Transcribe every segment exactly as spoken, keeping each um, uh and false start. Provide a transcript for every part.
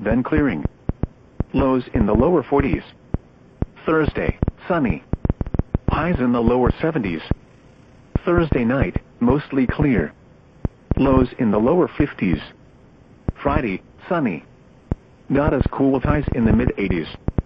then clearing. Lows in the lower forties. Thursday, sunny. Highs in the lower seventies. Thursday night, mostly clear. Lows in the lower fifties. Friday, sunny. Not as cool with highs in the mid-eighties.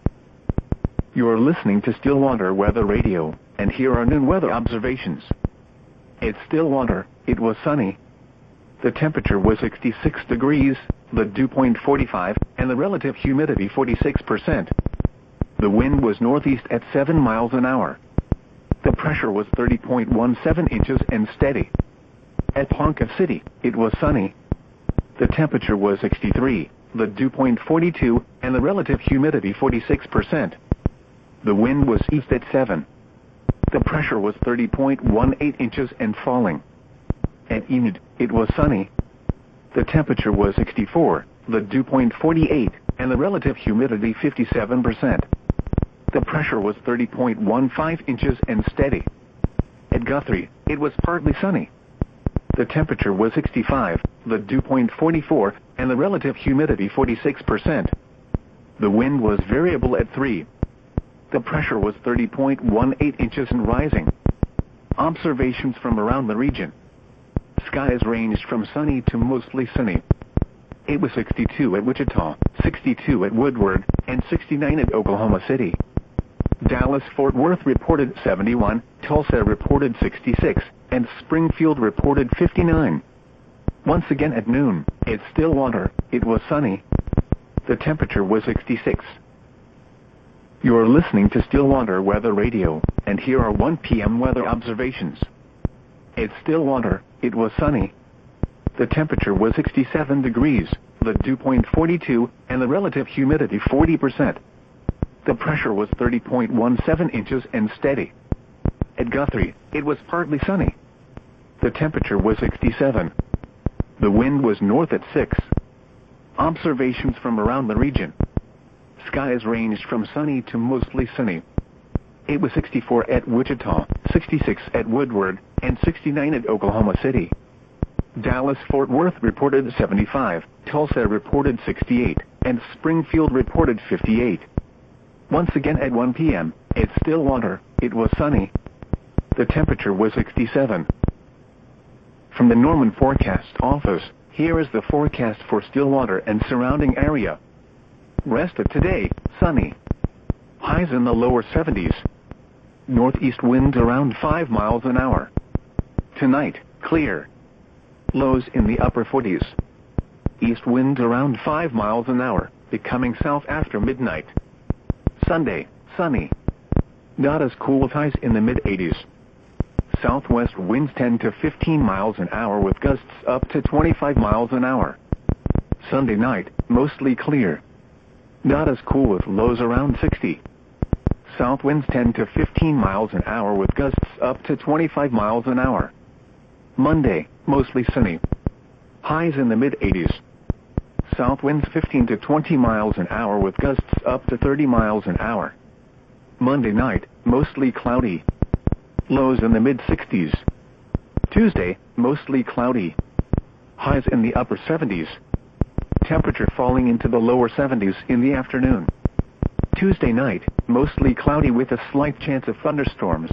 You're listening to Stillwater Weather Radio, and here are noon weather observations. At Stillwater, it was sunny. The temperature was sixty-six degrees, the dew point forty-five, and the relative humidity forty-six percent. The wind was northeast at seven miles an hour. The pressure was thirty point one seven inches and steady. At Ponca City, it was sunny. The temperature was sixty-three, the dew point forty-two, and the relative humidity forty-six percent. The wind was east at seven. The pressure was thirty point one eight inches and falling. At Enid, it was sunny. The temperature was sixty-four, the dew point forty-eight, and the relative humidity fifty-seven percent. The pressure was thirty point one five inches and steady. At Guthrie, it was partly sunny. The temperature was sixty-five, the dew point forty-four, and the relative humidity forty-six percent. The wind was variable at three. The pressure was thirty point one eight inches and rising. Observations from around the region. Skies ranged from sunny to mostly sunny. It was sixty-two at Wichita, sixty-two at Woodward, and sixty-nine at Oklahoma City. Dallas-Fort Worth reported seventy-one, Tulsa reported sixty-six, and Springfield reported fifty-nine. Once again at noon, at Stillwater, it was sunny. The temperature was sixty-six. You're listening to Stillwater Weather Radio, and here are one p m weather observations. At Stillwater, it was sunny. The temperature was sixty-seven degrees, the dew point forty-two, and the relative humidity forty percent. The pressure was thirty point one seven inches and steady. At Guthrie, it was partly sunny. The temperature was sixty-seven. The wind was north at six. Observations from around the region. Skies ranged from sunny to mostly sunny. It was sixty-four at Wichita, sixty-six at Woodward, and sixty-nine at Oklahoma City. Dallas-Fort Worth reported seventy-five, Tulsa reported sixty-eight, and Springfield reported fifty-eight. Once again at one p m, at Stillwater, it was sunny. The temperature was sixty-seven. From the Norman Forecast Office, here is the forecast for Stillwater and surrounding area. Rest of today, sunny. Highs in the lower seventies. Northeast winds around five miles an hour. Tonight, clear. Lows in the upper forties. East winds around five miles an hour, becoming south after midnight. Sunday, sunny. Not as cool with highs in the mid-eighties. Southwest winds ten to fifteen miles an hour with gusts up to twenty-five miles an hour. Sunday night, mostly clear. Not as cool with lows around sixty. South winds ten to fifteen miles an hour with gusts up to twenty-five miles an hour. Monday, mostly sunny. Highs in the mid-eighties. South winds fifteen to twenty miles an hour with gusts up to thirty miles an hour. Monday night, mostly cloudy. Lows in the mid-sixties. Tuesday, mostly cloudy. Highs in the upper seventies. Temperature falling into the lower seventies in the afternoon. Tuesday night, mostly cloudy with a slight chance of thunderstorms.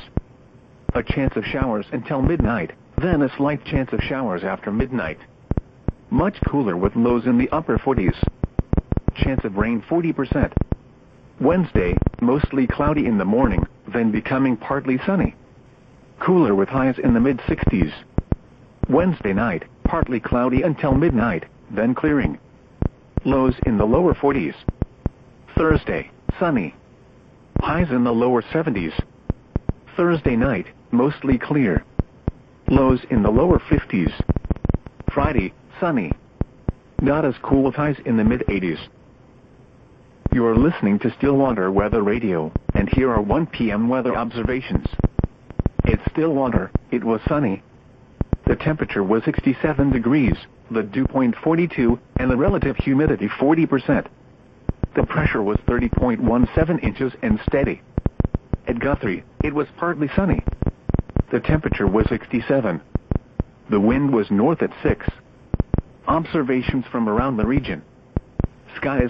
A chance of showers until midnight, then a slight chance of showers after midnight. Much cooler with lows in the upper forties. Chance of rain forty percent. Wednesday, mostly cloudy in the morning, then becoming partly sunny. Cooler with highs in the mid-sixties. Wednesday night, partly cloudy until midnight, then clearing. Lows in the lower forties. Thursday, sunny. Highs in the lower seventies. Thursday night, mostly clear. Lows in the lower fifties. Friday, sunny. Not as cool with highs in the mid-eighties. You are listening to Stillwater Weather Radio, and here are one p m weather observations. At Stillwater, it was sunny. The temperature was sixty-seven degrees, the dew point forty-two, and the relative humidity forty percent. The pressure was thirty point one seven inches and steady. At Guthrie, it was partly sunny. The temperature was sixty-seven. The wind was north at six. Observations from around the region. Skies